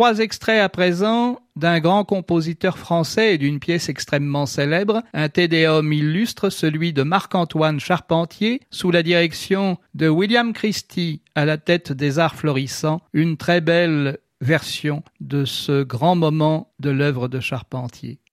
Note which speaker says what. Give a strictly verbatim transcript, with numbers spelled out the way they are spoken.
Speaker 1: Trois extraits à présent d'un grand compositeur français et d'une pièce extrêmement célèbre, un Te Deum illustre, celui de Marc-Antoine Charpentier, sous la direction de William Christie à la tête des Arts Florissants, une très belle version de ce grand moment de l'œuvre de Charpentier.